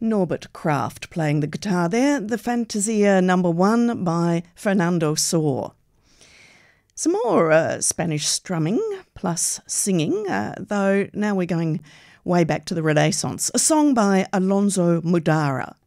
Norbert Kraft playing the guitar there, the Fantasia number 1 by Fernando Sor. Some more Spanish strumming plus singing, though now we're going way back to the Renaissance. A song by Alonso Mudara.